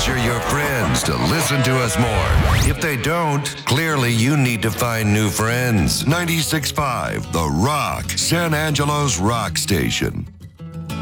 pressure your friends to listen to us more. If they don't, clearly you need to find new friends. 96.5 The Rock, San Angelo's rock station.